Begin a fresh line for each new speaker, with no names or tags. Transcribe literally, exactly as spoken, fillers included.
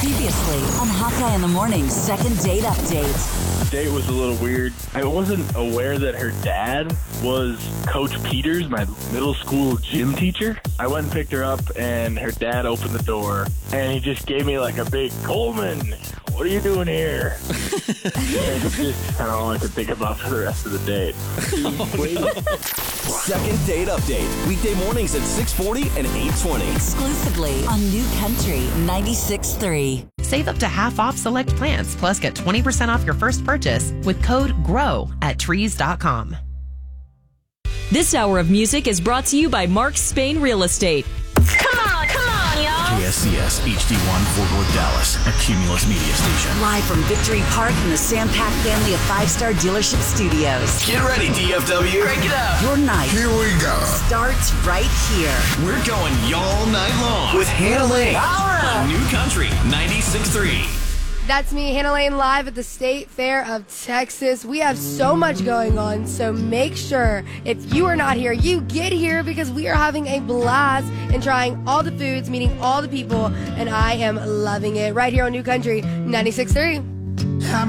Previously on Hawkeye in the Morning's second date update.
The date was a little weird. I wasn't aware that her dad was Coach Peters, my middle school gym teacher. I went and picked her up, and her dad opened the door, and he just gave me like a big, "Coleman, what are you doing here?" It's just kind of all I could think about for the rest of the date.
Second date update. Weekday mornings at six forty and eight twenty.
Exclusively on New Country ninety-six point three.
Save up to half off select plants, plus get twenty percent off your first purchase with code GROW at trees dot com.
This hour of music is brought to you by Mark Spain Real Estate.
Come on, come on, y'all.
K S C S H D one Fort Worth, Dallas, a Cumulus media station.
Live from Victory Park in the Sam Pack family of five-star dealership studios.
Get ready, D F W.
Crank it up.
Your night
Here we go.
starts right here.
We're going y'all night long with Hannah Lane on New Country ninety-six point three.
That's me, Hannah Lane, live at the State Fair of Texas. We have so much going on, so make sure if you are not here, you get here because we are having a blast and trying all the foods, meeting all the people, and I am loving it right here on New Country ninety-six point three.